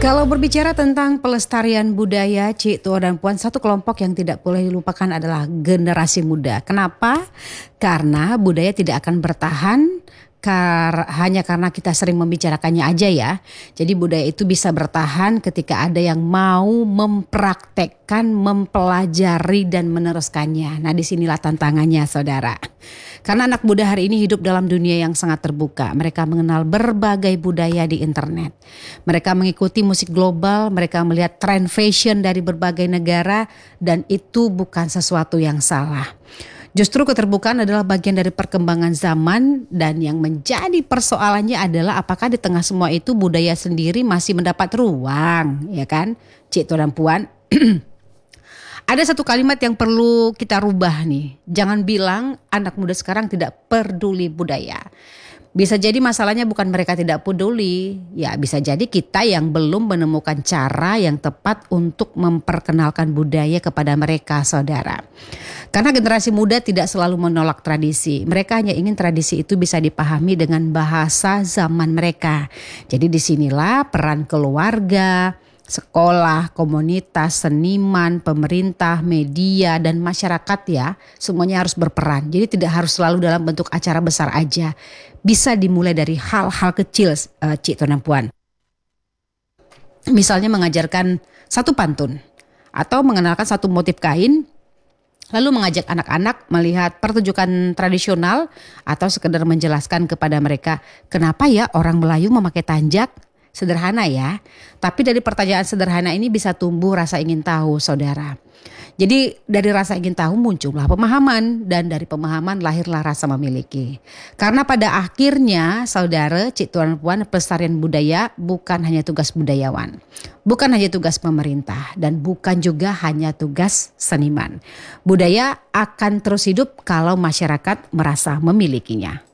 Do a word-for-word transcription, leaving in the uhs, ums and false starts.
Kalau berbicara tentang pelestarian budaya, Cik Tua dan Puan, satu kelompok yang tidak boleh dilupakan adalah generasi muda. Kenapa? Karena budaya tidak akan bertahan kar- hanya karena kita sering membicarakannya aja ya. Jadi budaya itu bisa bertahan ketika ada yang mau mempraktekkan, mempelajari dan meneruskannya. Nah, disinilah tantangannya, saudara. Karena anak muda hari ini hidup dalam dunia yang sangat terbuka. Mereka mengenal berbagai budaya di internet. Mereka mengikuti musik global, mereka melihat tren fashion dari berbagai negara, dan itu bukan sesuatu yang salah. Justru keterbukaan adalah bagian dari perkembangan zaman, dan yang menjadi persoalannya adalah apakah di tengah semua itu budaya sendiri masih mendapat ruang, ya kan, Cik Tua dan Puan? Ada satu kalimat yang perlu kita rubah nih. Jangan bilang anak muda sekarang tidak peduli budaya. Bisa jadi masalahnya bukan mereka tidak peduli. Ya bisa jadi kita yang belum menemukan cara yang tepat untuk memperkenalkan budaya kepada mereka, saudara. Karena generasi muda tidak selalu menolak tradisi. Mereka hanya ingin tradisi itu bisa dipahami dengan bahasa zaman mereka. Jadi disinilah peran keluarga, sekolah, komunitas, seniman, pemerintah, media, dan masyarakat ya, semuanya harus berperan. Jadi tidak harus selalu dalam bentuk acara besar aja. Bisa dimulai dari hal-hal kecil, uh, Cik Tua dan Puan. Misalnya mengajarkan satu pantun atau mengenalkan satu motif kain, lalu mengajak anak-anak melihat pertunjukan tradisional atau sekedar menjelaskan kepada mereka kenapa ya orang Melayu memakai tanjak. Sederhana ya, tapi dari pertanyaan sederhana ini bisa tumbuh rasa ingin tahu, saudara. Jadi dari rasa ingin tahu muncullah pemahaman, dan dari pemahaman lahirlah rasa memiliki. Karena pada akhirnya, saudara, Cik Tua dan Puan, pelestarian budaya bukan hanya tugas budayawan, bukan hanya tugas pemerintah, dan bukan juga hanya tugas seniman. Budaya akan terus hidup kalau masyarakat merasa memilikinya.